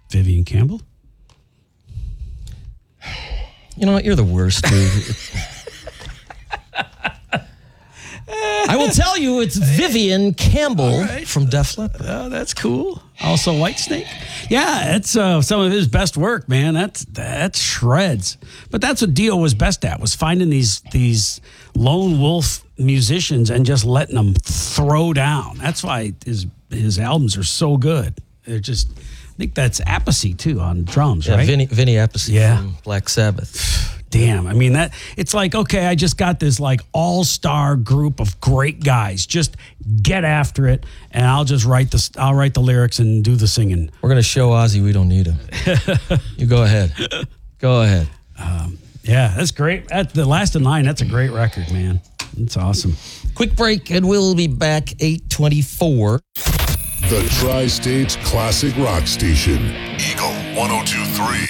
Vivian Campbell. You know what? You're the worst, dude. I will tell you, it's Vivian Campbell from Def Leppard. Oh, that's cool. Also Whitesnake. Yeah, it's some of his best work, man. That's shreds. But that's what Dio was best at, was finding these lone wolf musicians and just letting them throw down. That's why his albums are so good. They're just, I think that's Appice too on drums, right? Vinny Appice from Black Sabbath. Damn, I mean, it's like, okay, I just got this like all-star group of great guys. Just get after it, and I'll write the lyrics and do the singing. We're gonna show Ozzy we don't need him. You go ahead. Go ahead. Yeah, that's great. The Last in Line, that's a great record, man. That's awesome. Quick break, and we'll be back 8:24. The Tri-State's classic rock station, Eagle 102.3.